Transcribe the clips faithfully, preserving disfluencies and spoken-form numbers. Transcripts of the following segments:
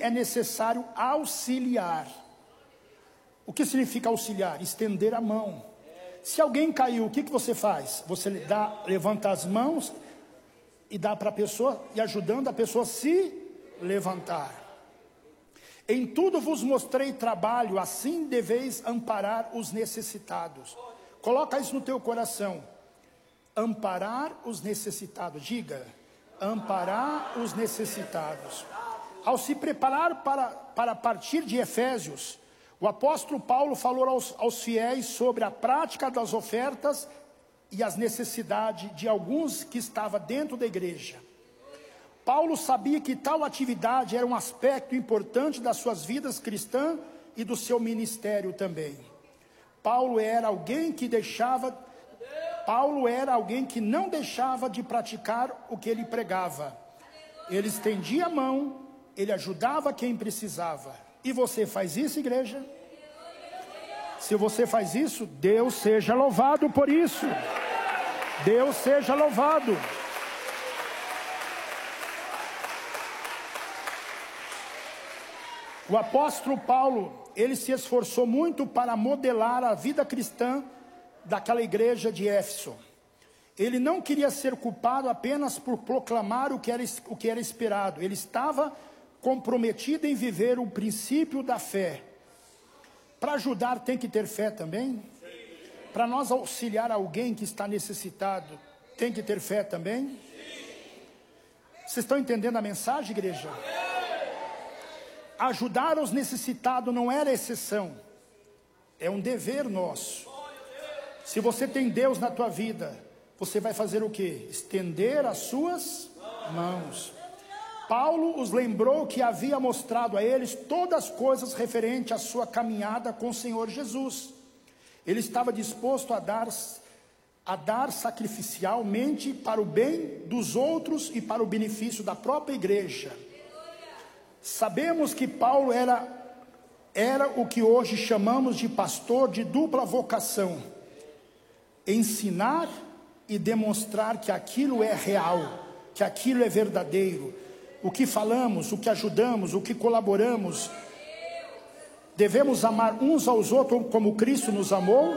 é necessário auxiliar. O que significa auxiliar? Estender a mão. Se alguém caiu, o que, que você faz? Você dá, levanta as mãos e dá para a pessoa, e ajudando a pessoa a se levantar. Em tudo vos mostrei trabalho, assim deveis amparar os necessitados. Coloca isso no teu coração. Amparar os necessitados. Diga, amparar os necessitados. Ao se preparar para, para partir de Efésios, o apóstolo Paulo falou aos, aos fiéis sobre a prática das ofertas e as necessidades de alguns que estavam dentro da igreja. Paulo sabia que tal atividade era um aspecto importante das suas vidas cristãs e do seu ministério também. Paulo era alguém que deixava, Paulo era alguém que não deixava de praticar o que ele pregava. Ele estendia a mão, ele ajudava quem precisava. E você faz isso, igreja? Se você faz isso, Deus seja louvado por isso. Deus seja louvado. O apóstolo Paulo, ele se esforçou muito para modelar a vida cristã daquela igreja de Éfeso. Ele não queria ser culpado apenas por proclamar o que era, o que era esperado. Ele estava comprometido em viver o princípio da fé. Para ajudar tem que ter fé também? Para nós auxiliar alguém que está necessitado, tem que ter fé também? Vocês estão entendendo a mensagem, igreja? Ajudar os necessitados não era exceção, é um dever nosso. Se você tem Deus na tua vida, você vai fazer o quê? Estender as suas mãos. Paulo os lembrou que havia mostrado a eles todas as coisas referentes à sua caminhada com o Senhor Jesus. Ele estava disposto a dar, a dar sacrificialmente para o bem dos outros e para o benefício da própria igreja. Sabemos que Paulo era, era o que hoje chamamos de pastor de dupla vocação. Ensinar e demonstrar que aquilo é real, que aquilo é verdadeiro. O que falamos, o que ajudamos, o que colaboramos. Devemos amar uns aos outros como Cristo nos amou.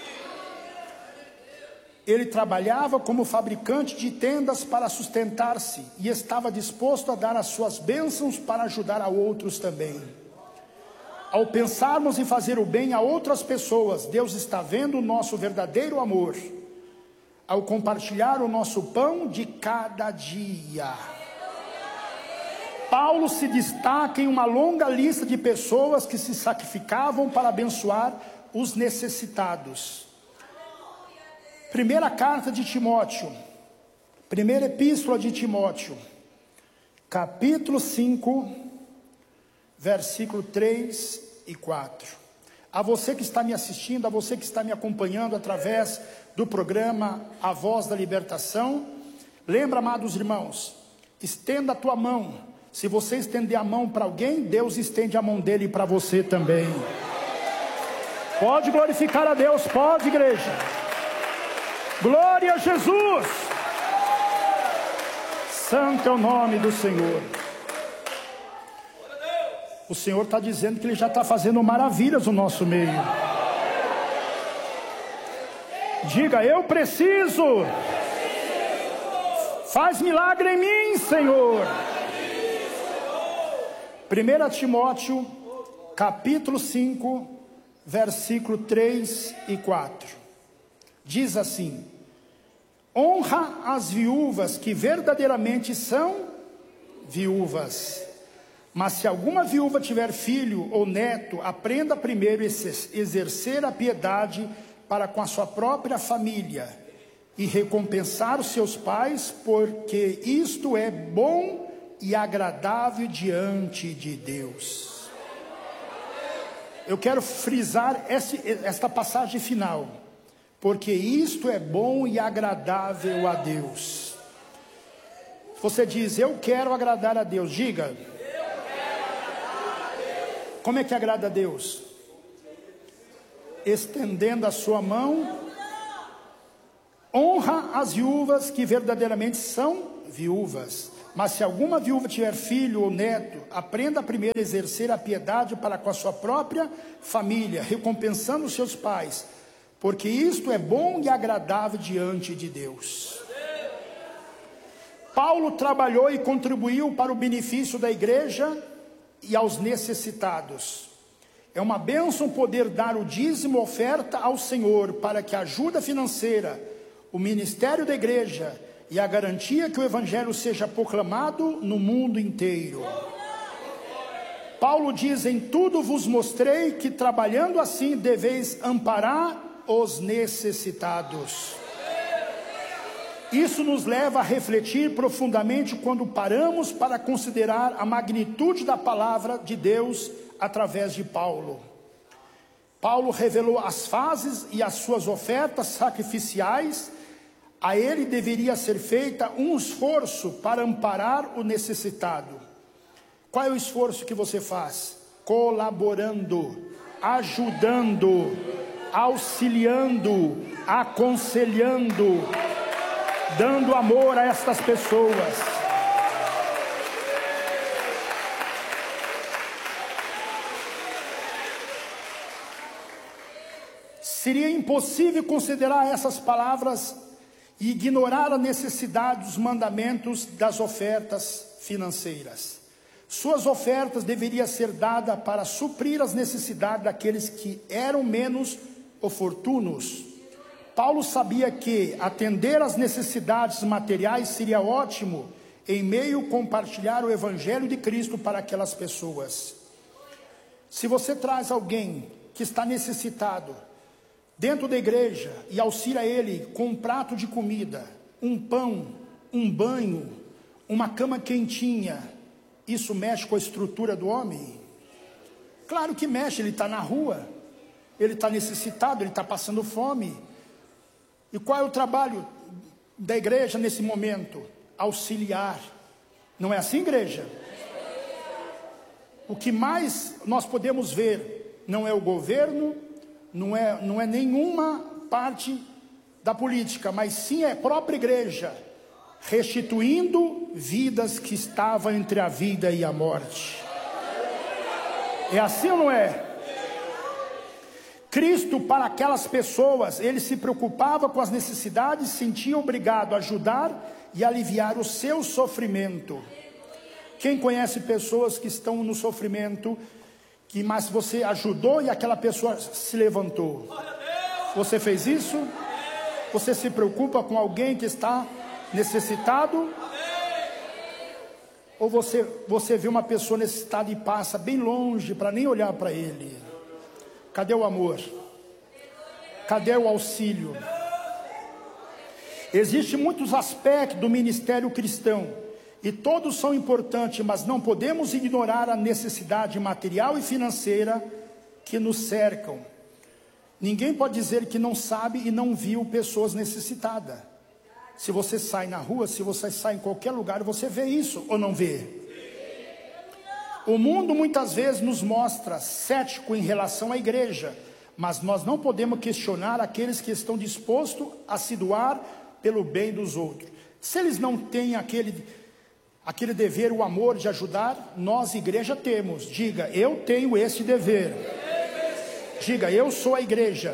Ele trabalhava como fabricante de tendas para sustentar-se e estava disposto a dar as suas bênçãos para ajudar a outros também. Ao pensarmos em fazer o bem a outras pessoas, Deus está vendo o nosso verdadeiro amor. Ao compartilhar o nosso pão de cada dia. Paulo se destaca em uma longa lista de pessoas que se sacrificavam para abençoar os necessitados. Primeira carta de Timóteo, primeira epístola de Timóteo, capítulo cinco, versículo três e quatro. A você que está me assistindo, a você que está me acompanhando através do programa A Voz da Libertação, lembra, amados irmãos, estenda a tua mão. Se você estender a mão para alguém, Deus estende a mão dele para você também. Pode glorificar a Deus, pode, igreja. Glória a Jesus. Santo é o nome do Senhor. O Senhor está dizendo que Ele já está fazendo maravilhas no nosso meio. Diga, eu preciso. Faz milagre em mim, Senhor. primeira Timóteo, capítulo cinco, versículo três e quatro. Diz assim: honra as viúvas que verdadeiramente são viúvas. Mas se alguma viúva tiver filho ou neto, aprenda primeiro a exercer a piedade para com a sua própria família e recompensar os seus pais, porque isto é bom e agradável diante de Deus. Eu quero frisar esse, esta passagem final. Porque isto é bom e agradável a Deus. Você diz, eu quero agradar a Deus. Diga. Eu quero agradar a Deus. Como é que agrada a Deus? Estendendo a sua mão. Honra as viúvas que verdadeiramente são viúvas. Mas se alguma viúva tiver filho ou neto, aprenda primeiro a exercer a piedade para com a sua própria família, recompensando os seus pais, porque isto é bom e agradável diante de Deus. Paulo trabalhou e contribuiu para o benefício da igreja e aos necessitados. É uma bênção poder dar o dízimo, oferta ao Senhor, para que a ajuda financeira, o ministério da igreja e a garantia que o evangelho seja proclamado no mundo inteiro. Paulo diz: em tudo vos mostrei que trabalhando assim deveis amparar os necessitados. Isso nos leva a refletir profundamente quando paramos para considerar a magnitude da palavra de Deus através de Paulo. Paulo revelou as fases e as suas ofertas sacrificiais. A ele deveria ser feita um esforço para amparar o necessitado. Qual é o esforço que você faz? Colaborando, ajudando, auxiliando, aconselhando, dando amor a estas pessoas. Seria impossível considerar essas palavras e ignorar a necessidade dos mandamentos das ofertas financeiras. Suas ofertas deveriam ser dadas para suprir as necessidades daqueles que eram menos oportunos. Paulo sabia que atender às necessidades materiais seria ótimo, em meio a compartilhar o evangelho de Cristo para aquelas pessoas. Se você traz alguém que está necessitado dentro da igreja e auxilia ele com um prato de comida, um pão, um banho, uma cama quentinha, isso mexe com a estrutura do homem? Claro que mexe. Ele está na rua, ele está necessitado, ele está passando fome. E qual é o trabalho da igreja nesse momento? Auxiliar. Não é assim, igreja? O que mais nós podemos ver não é o governo, Não é, não é nenhuma parte da política, mas sim é a própria igreja, restituindo vidas que estavam entre a vida e a morte. É assim ou não é? Cristo, para aquelas pessoas, ele se preocupava com as necessidades, se sentia obrigado a ajudar e aliviar o seu sofrimento. Quem conhece pessoas que estão no sofrimento, que mas você ajudou e aquela pessoa se levantou? Você fez isso? Você se preocupa com alguém que está necessitado? Ou você, você vê uma pessoa necessitada e passa bem longe para nem olhar para ele? Cadê o amor? Cadê o auxílio? Existem muitos aspectos do ministério cristão e todos são importantes, mas não podemos ignorar a necessidade material e financeira que nos cercam. Ninguém pode dizer que não sabe e não viu pessoas necessitadas. Se você sai na rua, se você sai em qualquer lugar, você vê isso ou não vê? O mundo muitas vezes nos mostra cético em relação à igreja, mas nós não podemos questionar aqueles que estão dispostos a se doar pelo bem dos outros. Se eles não têm aquele... aquele dever, o amor de ajudar, nós igreja temos. Diga: eu tenho esse dever. Diga: eu sou a igreja.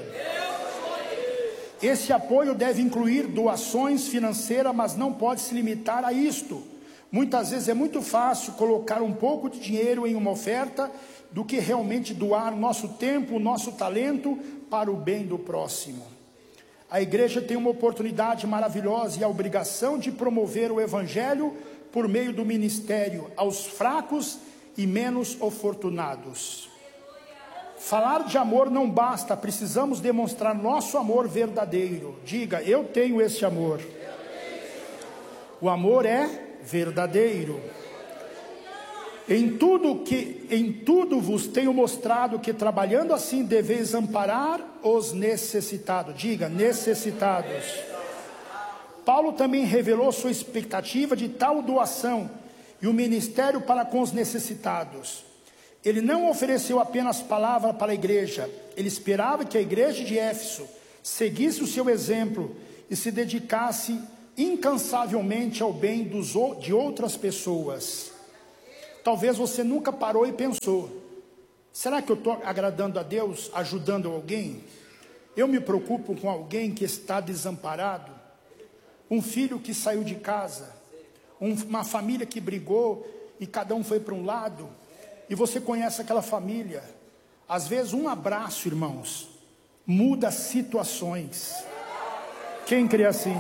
Esse apoio deve incluir doações financeiras, mas não pode se limitar a isto. Muitas vezes é muito fácil colocar um pouco de dinheiro em uma oferta do que realmente doar nosso tempo, nosso talento para o bem do próximo. A igreja tem uma oportunidade maravilhosa e a obrigação de promover o evangelho por meio do ministério aos fracos e menos afortunados. Falar de amor não basta, precisamos demonstrar nosso amor verdadeiro. Diga: eu tenho esse amor. O amor é verdadeiro. Em tudo que, em tudo vos tenho mostrado que trabalhando assim deveis amparar os necessitados. Diga: necessitados. Paulo também revelou sua expectativa de tal doação e o ministério para com os necessitados. Ele não ofereceu apenas palavra para a igreja, ele esperava que a igreja de Éfeso seguisse o seu exemplo e se dedicasse incansavelmente ao bem dos, de outras pessoas. Talvez você nunca parou e pensou: será que eu estou agradando a Deus, ajudando alguém? Eu me preocupo com alguém que está desamparado, um filho que saiu de casa, um, uma família que brigou e cada um foi para um lado, e você conhece aquela família. Às vezes um abraço, irmãos, muda situações. Quem crê assim?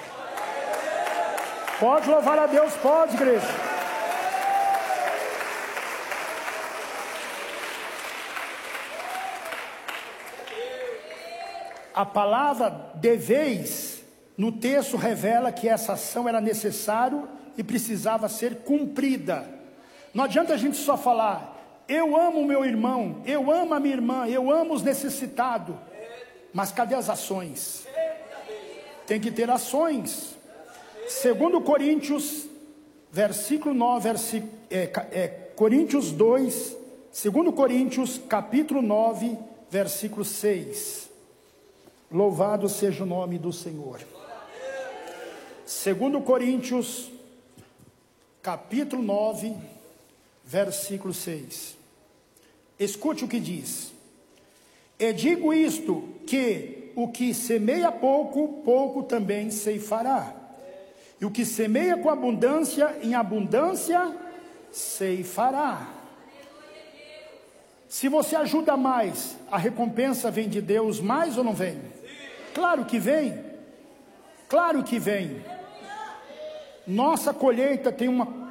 Pode louvar a Deus, pode, igreja. A palavra deveis no texto revela que essa ação era necessária e precisava ser cumprida. Não adianta a gente só falar: eu amo o meu irmão, eu amo a minha irmã, eu amo os necessitados. Mas cadê as ações? Tem que ter ações. Segundo Coríntios, versículo nove, versículo, é, é, Coríntios dois, segundo Coríntios, capítulo nove, versículo seis. Louvado seja o nome do Senhor. Segundo Coríntios, capítulo nove, versículo seis. Escute o que diz: e digo isto, que o que semeia pouco, pouco também ceifará. E o que semeia com abundância, em abundância ceifará. Se você ajuda mais, a recompensa vem de Deus mais ou não vem? Claro que vem. Claro que vem. Nossa colheita tem uma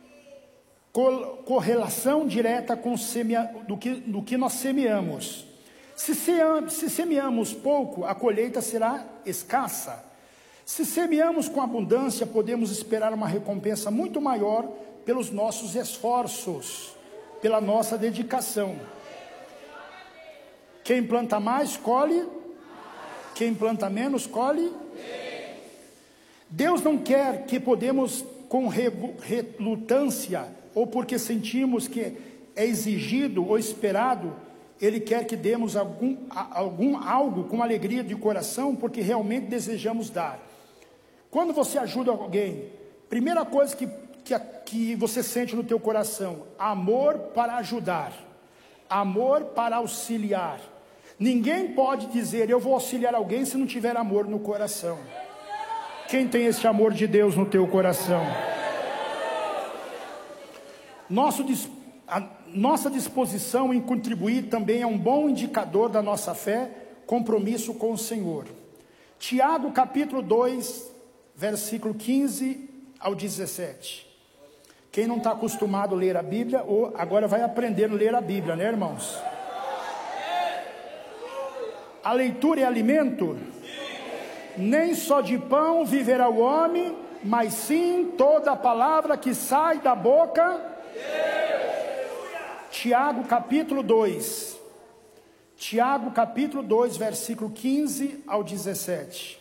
correlação direta com semea, do, que, do que nós semeamos. Se, se semeamos pouco, a colheita será escassa. Se semeamos com abundância, podemos esperar uma recompensa muito maior pelos nossos esforços, pela nossa dedicação. Quem planta mais, colhe. Quem planta menos, colhe. Deus não quer que podemos com relutância, ou porque sentimos que é exigido ou esperado. Ele quer que demos algum, algum algo com alegria de coração, porque realmente desejamos dar. Quando você ajuda alguém, primeira coisa que, que, que você sente no teu coração: amor para ajudar, amor para auxiliar. Ninguém pode dizer eu vou auxiliar alguém se não tiver amor no coração. Quem tem esse amor de Deus no teu coração? Nosso, a nossa disposição em contribuir também é um bom indicador da nossa fé, compromisso com o Senhor. Tiago capítulo dois, versículo quinze ao dezessete. Quem não está acostumado a ler a Bíblia, ou agora vai aprender a ler a Bíblia, né, irmãos? A leitura é alimento? Nem só de pão viverá o homem, mas sim toda a palavra que sai da boca. Tiago capítulo dois. Tiago capítulo dois, versículo quinze ao dezessete.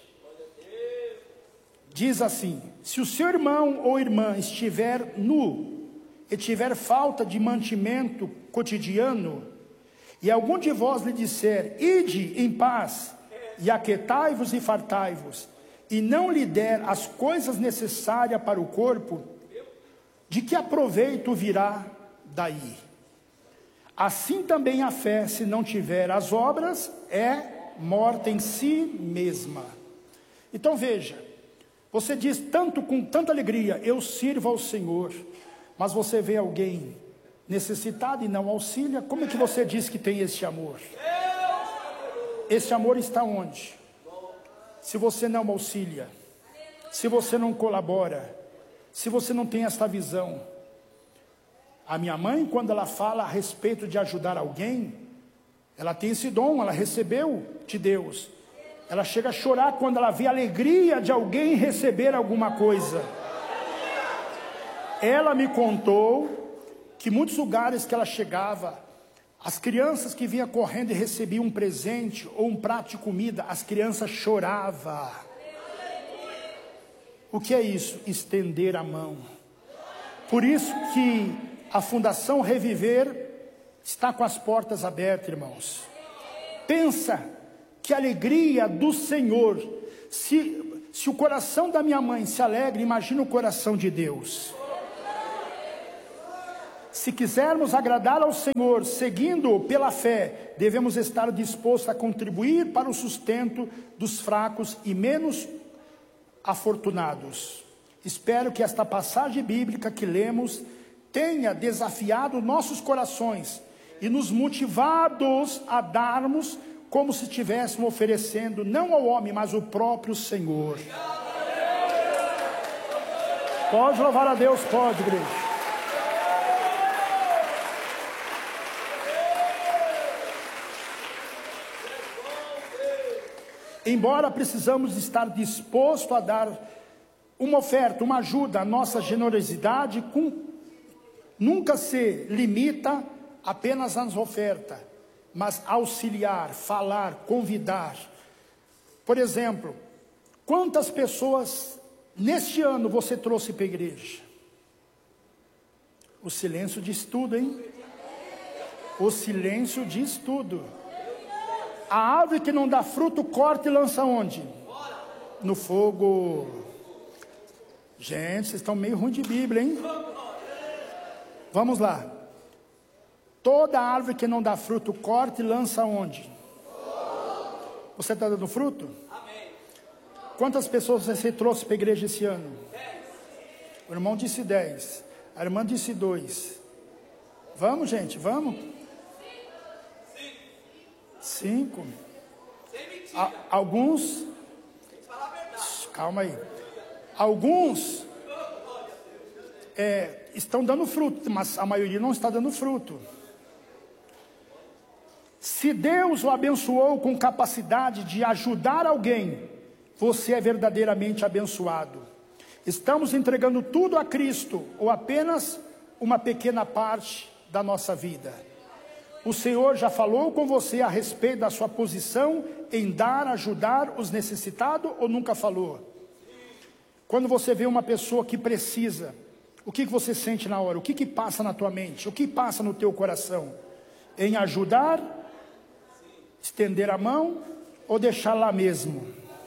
Diz assim: se o seu irmão ou irmã estiver nu e tiver falta de mantimento cotidiano, e algum de vós lhe disser: ide em paz, e aquietai-vos e fartai-vos, e não lhe der as coisas necessárias para o corpo, de que aproveito virá daí? Assim também a fé, se não tiver as obras, é morta em si mesma. Então veja, você diz tanto com tanta alegria: eu sirvo ao Senhor, mas você vê alguém necessitado e não auxilia. Como é que você diz que tem esse amor? Esse amor está onde? Se você não auxilia, se você não colabora, se você não tem esta visão. A minha mãe, quando ela fala a respeito de ajudar alguém, ela tem esse dom, ela recebeu de Deus. Ela chega a chorar quando ela vê a alegria de alguém receber alguma coisa. Ela me contou que muitos lugares que ela chegava, as crianças que vinham correndo e recebiam um presente ou um prato de comida, as crianças choravam. O que é isso? Estender a mão. Por isso que a Fundação Reviver está com as portas abertas, irmãos. Pensa que a alegria do Senhor, se, Se o coração da minha mãe se alegra, imagina o coração de Deus. Se quisermos agradar ao Senhor, seguindo pela fé, devemos estar dispostos a contribuir para o sustento dos fracos e menos afortunados. Espero que esta passagem bíblica que lemos tenha desafiado nossos corações e nos motivados a darmos como se estivéssemos oferecendo não ao homem, mas o próprio Senhor. Pode louvar a Deus, pode, igreja. Embora precisamos estar disposto a dar uma oferta, uma ajuda, a nossa generosidade com, nunca se limita apenas às ofertas, mas auxiliar, falar, convidar. Por exemplo, quantas pessoas neste ano você trouxe para a igreja? O silêncio diz tudo, hein? O silêncio diz tudo. A árvore que não dá fruto, corta e lança onde? No fogo. Gente, vocês estão meio ruim de Bíblia, hein? Vamos lá. Toda árvore que não dá fruto, corta e lança onde? Você está dando fruto? Quantas pessoas você trouxe para a igreja esse ano? O irmão disse dez. A irmã disse dois. Vamos, gente, vamos? Cinco. A, alguns. Calma aí. Alguns é, estão dando fruto, mas a maioria não está dando fruto. Se Deus o abençoou com capacidade de ajudar alguém, você é verdadeiramente abençoado. Estamos entregando tudo a Cristo, ou apenas uma pequena parte da nossa vida? O Senhor já falou com você a respeito da sua posição em dar, ajudar os necessitados, ou nunca falou? Quando você vê uma pessoa que precisa, o que, que você sente na hora? O que, que passa na tua mente? O que passa no teu coração? Em ajudar, estender a mão ou deixar lá mesmo?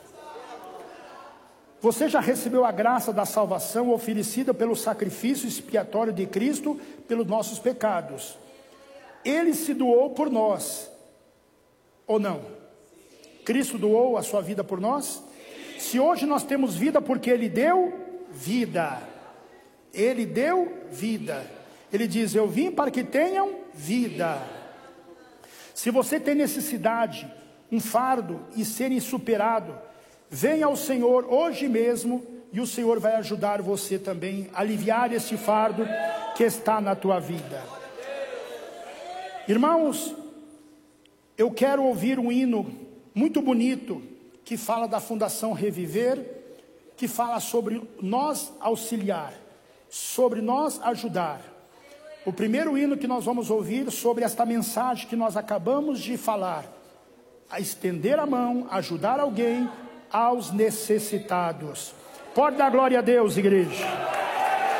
Você já recebeu a graça da salvação oferecida pelo sacrifício expiatório de Cristo pelos nossos pecados? Ele se doou por nós, ou não? Cristo doou a sua vida por nós? Se hoje nós temos vida porque Ele deu vida. Ele deu vida. Ele diz, eu vim para que tenham vida. Se você tem necessidade, um fardo e ser insuperado, venha ao Senhor hoje mesmo e o Senhor vai ajudar você também a aliviar esse fardo que está na tua vida. Irmãos, eu quero ouvir um hino muito bonito que fala da Fundação Reviver, que fala sobre nós auxiliar, sobre nós ajudar. O primeiro hino que nós vamos ouvir sobre esta mensagem que nós acabamos de falar, a estender a mão, ajudar alguém aos necessitados. Pode dar glória a Deus, igreja.